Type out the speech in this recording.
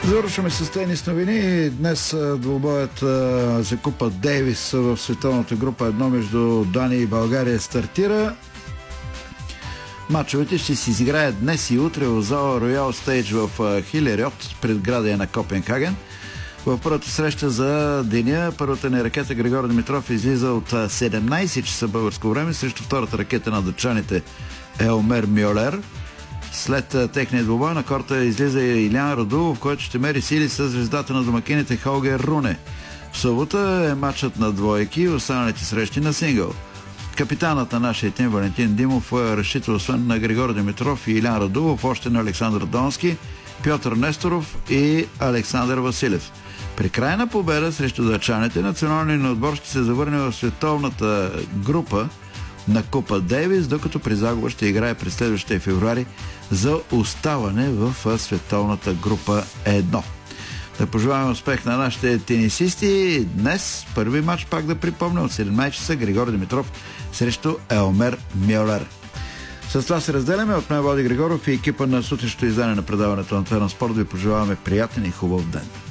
Завършваме с тенис новини. Днес двубоят за Купа Дейвис в световната група 1 между Дания и България стартира. Мачовете ще се изиграят днес и утре в зала Royal Stage в Хилериот, предградие на Копенхаген. В първата среща за деня първата ни ракета Григор Димитров излиза от 17 часа българско време срещу втората ракета на дъчаните Елмер Мьолер. След техния двубой на корта излиза и Илян Радулов, който ще мери сили с звездата на домакините Холгер Руне. В събота е матчът на двойки и останалите срещи на сингъл. Капитанът на нашия тим Валентин Димов разчита освен на Григор Димитров и Илян Радулов, още на Александър Донски, Пьотър Несторов и Александър Василев. При крайна победа срещу дъчаните националният отбор ще се завърне в световната група на Купа Дейвис, докато при загуба ще играе през следващия февруари за оставане в световната група 1. Да пожелаваме успех на нашите тенисисти. Днес първи матч, пак да припомня, от 17 часа Григор Димитров срещу Елмер Мьолер. С това се разделяме. От мен Влади Григоров и екипа на сутрешното издание на предаването на ТВ Спорт ви пожелаваме приятен и хубав ден.